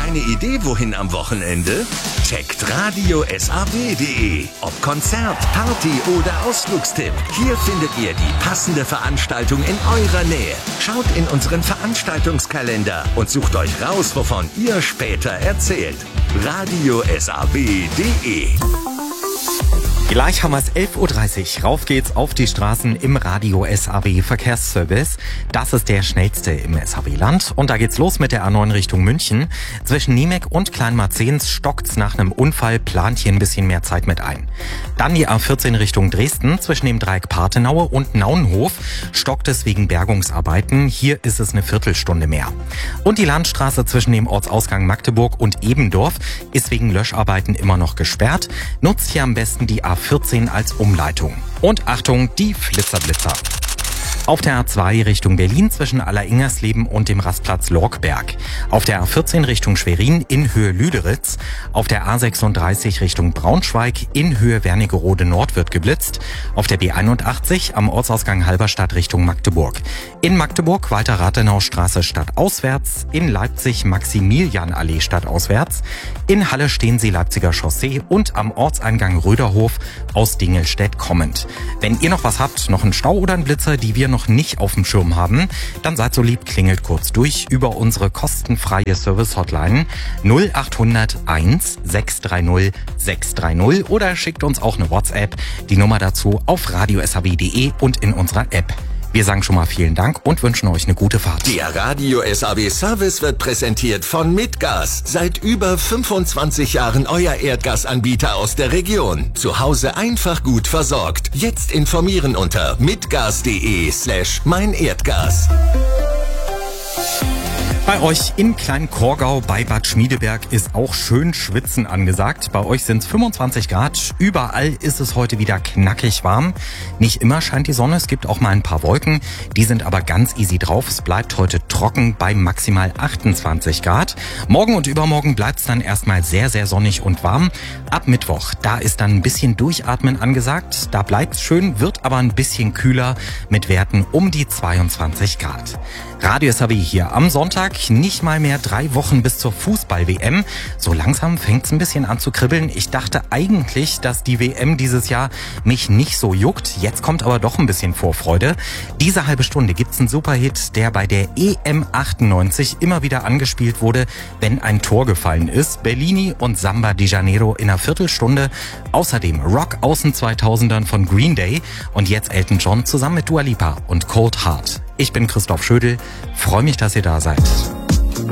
Keine Idee, wohin am Wochenende? Checkt radiosaw.de. Ob Konzert, Party oder Ausflugstipp. Hier findet ihr die passende Veranstaltung in eurer Nähe. Schaut in unseren Veranstaltungskalender und sucht euch raus, wovon ihr später erzählt. radiosaw.de. Gleich haben wir es 11.30 Uhr. Rauf geht's auf die Straßen im Radio SAW Verkehrsservice. Das ist der schnellste im SAW-Land. Und da geht's los mit der A9 Richtung München. Zwischen Niemek und Kleinmarzens stockt's nach einem Unfall, plant hier ein bisschen mehr Zeit mit ein. Dann die A14 Richtung Dresden. Zwischen dem Dreieck Parthenaue und Naunhof stockt es wegen Bergungsarbeiten. Hier ist es eine Viertelstunde mehr. Und die Landstraße zwischen dem Ortsausgang Magdeburg und Ebendorf ist wegen Löscharbeiten immer noch gesperrt. Nutzt hier am besten die A14 als Umleitung. Und Achtung, die Flitzerblitzer. Auf der A2 Richtung Berlin zwischen Alleringers-Leben und dem Rastplatz Lorkberg. Auf der A14 Richtung Schwerin in Höhe Lüderitz. Auf der A36 Richtung Braunschweig in Höhe Wernigerode Nord wird geblitzt. Auf der B81 am Ortsausgang Halberstadt Richtung Magdeburg. In Magdeburg Walter Rathenau Straße stadtauswärts. In Leipzig Maximilianallee stadtauswärts. In Halle Stehensee Leipziger Chaussee und am Ortseingang Röderhof aus Dingelstedt kommend. Wenn ihr noch was habt, noch einen Stau oder einen Blitzer, die wir noch nicht auf dem Schirm haben, dann seid so lieb, klingelt kurz durch über unsere kostenfreie Service-Hotline 0800 1 630 630 oder schickt uns auch eine WhatsApp. Die Nummer dazu auf radiosaw.de und in unserer App. Wir sagen schon mal vielen Dank und wünschen euch eine gute Fahrt. Der Radio SAW Service wird präsentiert von Midgas. Seit über 25 Jahren euer Erdgasanbieter aus der Region. Zu Hause einfach gut versorgt. Jetzt informieren unter midgas.de/meinerdgas. Bei euch in Kleinkorgau bei Bad Schmiedeberg ist auch schön Schwitzen angesagt. Bei euch sind es 25 Grad. Überall ist es heute wieder knackig warm. Nicht immer scheint die Sonne, es gibt auch mal ein paar Wolken. Die sind aber ganz easy drauf. Es bleibt heute trocken bei maximal 28 Grad. Morgen und übermorgen bleibt es dann erstmal sehr, sehr sonnig und warm. Ab Mittwoch, da ist dann ein bisschen Durchatmen angesagt. Da bleibt es schön, wird aber ein bisschen kühler mit Werten um die 22 Grad. Radio SAW hier am Sonntag. Nicht mal mehr 3 Wochen bis zur Fußball-WM. So langsam fängt es ein bisschen an zu kribbeln. Ich dachte eigentlich, dass die WM dieses Jahr mich nicht so juckt. Jetzt kommt aber doch ein bisschen Vorfreude. Diese halbe Stunde gibt's einen Superhit, der bei der EM 98 immer wieder angespielt wurde, wenn ein Tor gefallen ist. Bellini und Samba di Janeiro in einer Viertelstunde. Außerdem Rock aus den 2000ern von Green Day und jetzt Elton John zusammen mit Dua Lipa und Cold Heart. Ich bin Christoph Schödel. Freue mich, dass ihr da seid.